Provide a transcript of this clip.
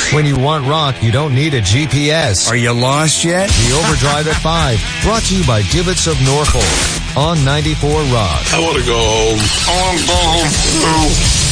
When you want rock, you don't need a GPS. Are you lost yet? The Overdrive at 5, brought to you by Divots of Norfolk on 94 Rock. I want to go home. I want to go home.